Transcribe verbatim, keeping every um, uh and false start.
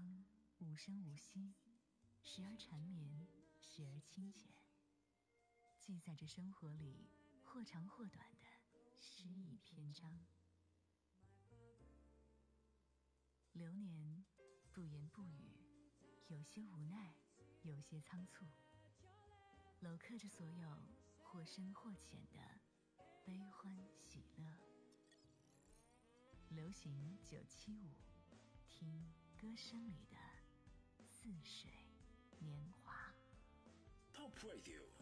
康，无声无息，时而缠绵，时而清浅，记载着生活里或长或短的诗意篇章。流年不言不语，有些无奈，有些仓促，镂刻着所有或深或浅的悲欢喜乐。流行九七五，听歌声里的似水年华。 Top Radio